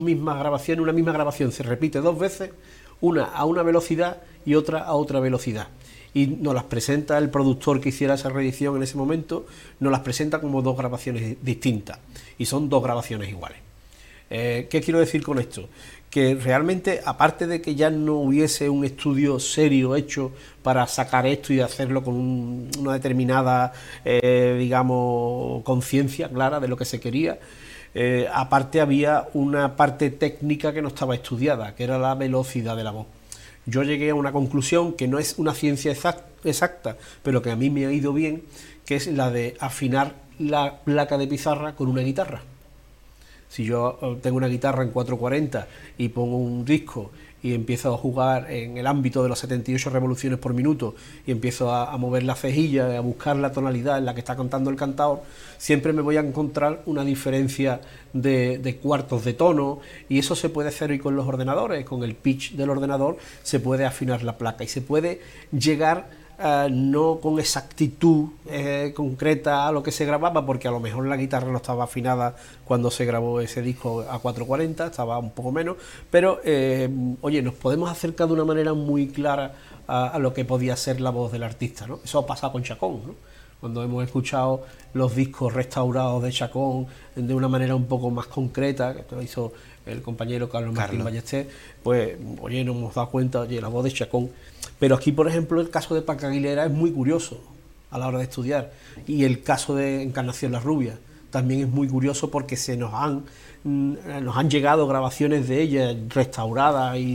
una misma grabación se repite dos veces, una a una velocidad y otra a otra velocidad. Y nos las presenta el productor que hiciera esa reedición en ese momento, nos las presenta como dos grabaciones distintas, y son dos grabaciones iguales. ¿Qué quiero decir con esto? Que realmente, aparte de que ya no hubiese un estudio serio hecho para sacar esto y hacerlo con una determinada, digamos, conciencia clara de lo que se quería, aparte había una parte técnica que no estaba estudiada, que era la velocidad de la voz. Yo llegué a una conclusión que no es una ciencia exacta, pero que a mí me ha ido bien, que es la de afinar la placa de pizarra con una guitarra. Si yo tengo una guitarra en 440 y pongo un disco y empiezo a jugar en el ámbito de las 78 revoluciones por minuto y empiezo a mover la cejilla, a buscar la tonalidad en la que está cantando el cantador, siempre me voy a encontrar una diferencia de cuartos de tono, y eso se puede hacer hoy con los ordenadores. Con el pitch del ordenador se puede afinar la placa y se puede llegar no con exactitud concreta a lo que se grababa, porque a lo mejor la guitarra no estaba afinada cuando se grabó ese disco a 440, estaba un poco menos, pero oye, nos podemos acercar de una manera muy clara a lo que podía ser la voz del artista, ¿no? Eso ha pasado con Chacón, ¿no? Cuando hemos escuchado los discos restaurados de Chacón de una manera un poco más concreta, que lo hizo el compañero Carlos Martín Ballester, pues oye, nos hemos dado cuenta, oye, la voz de Chacón. Pero aquí, por ejemplo, el caso de Paca Aguilera es muy curioso a la hora de estudiar, y el caso de Encarnación La Rubia también es muy curioso, porque nos han llegado grabaciones de ella restauradas y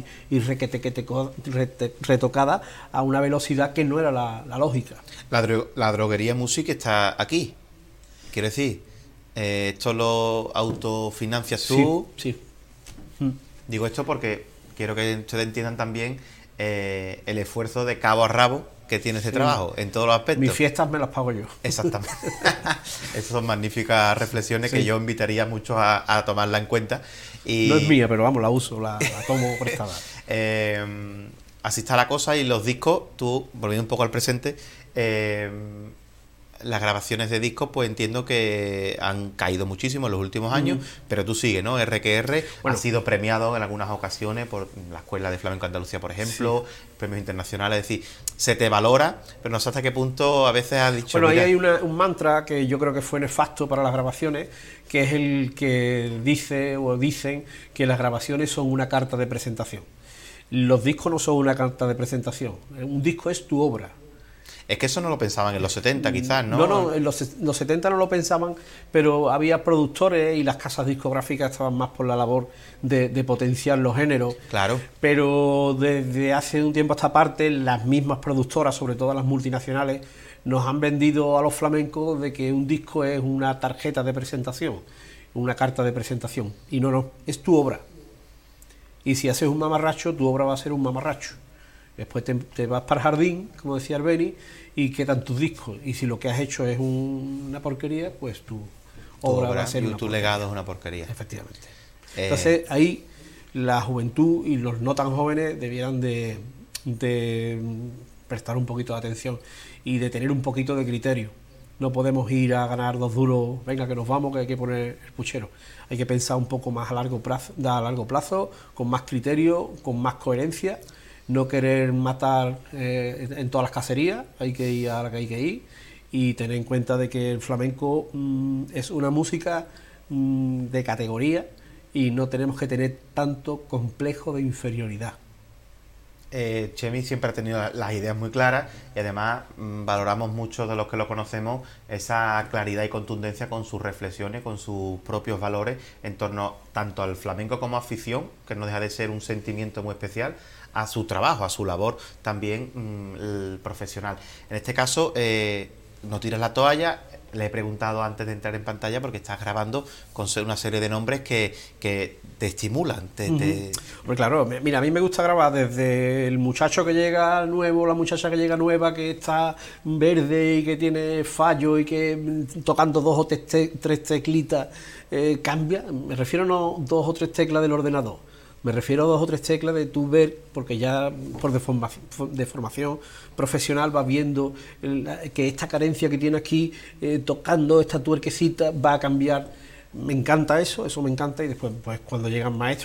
retocadas a una velocidad que no era la lógica. La droguería Music está aquí, quiero decir, esto lo autofinancias tú. Sí. Digo esto porque quiero que ustedes entiendan también el esfuerzo de cabo a rabo que tiene este trabajo en todos los aspectos. Mis fiestas me las pago yo. Exactamente. Esas son magníficas reflexiones que yo invitaría a muchos a tomarla en cuenta. Y no es mía, pero vamos, la uso, la tomo prestada. Así está la cosa. Y los discos, tú, volviendo un poco al presente, las grabaciones de discos, pues entiendo que han caído muchísimo en los últimos años, pero tú sigues, ¿no? RQR ha sido premiado en algunas ocasiones por la Escuela de Flamenco Andalucía, por ejemplo, premios internacionales, es decir, se te valora, pero no sé hasta qué punto a veces has dicho... Bueno, ahí hay un mantra que yo creo que fue nefasto para las grabaciones, que es el que dice o dicen que las grabaciones son una carta de presentación. Los discos no son una carta de presentación, un disco es tu obra. Es que eso no lo pensaban en los 70, quizás, ¿no? No, en los 70 no lo pensaban, pero había productores y las casas discográficas estaban más por la labor de potenciar los géneros. Claro. Pero desde hace un tiempo a esta parte, las mismas productoras, sobre todo las multinacionales, nos han vendido a los flamencos de que un disco es una tarjeta de presentación, una carta de presentación. Y no, es tu obra. Y si haces un mamarracho, tu obra va a ser un mamarracho. Después te vas para el jardín, como decía el Beni, y quedan tus discos. Y si lo que has hecho es una porquería, pues tu obra va a ser una tu porquería. legado es una porquería. Efectivamente. Entonces, ahí la juventud y los no tan jóvenes debieran de prestar un poquito de atención y de tener un poquito de criterio. No podemos ir a ganar 2 duros, venga que nos vamos, que hay que poner el puchero. Hay que pensar un poco más a largo plazo, con más criterio, con más coherencia. No querer matar en todas las cacerías, hay que ir a la que hay que ir, y tener en cuenta de que el flamenco es una música de categoría, y no tenemos que tener tanto complejo de inferioridad. Chemi siempre ha tenido las ideas muy claras, y además valoramos mucho de los que lo conocemos esa claridad y contundencia con sus reflexiones, con sus propios valores en torno tanto al flamenco como afición, que no deja de ser un sentimiento muy especial, a su trabajo, a su labor también profesional. En este caso, no tiras la toalla. Le he preguntado antes de entrar en pantalla porque estás grabando con una serie de nombres que te estimulan. Pues claro, mira, a mí me gusta grabar desde el muchacho que llega nuevo, la muchacha que llega nueva, que está verde y que tiene fallo y que tocando 2 o 3 teclitas cambia. Me refiero no 2 o 3 teclas del ordenador. Me refiero a 2 o 3 teclas de tu ver, porque ya por deformación profesional vas viendo que esta carencia que tiene aquí, tocando esta tuerquecita, va a cambiar me encanta eso me encanta, y después pues cuando llegan maestros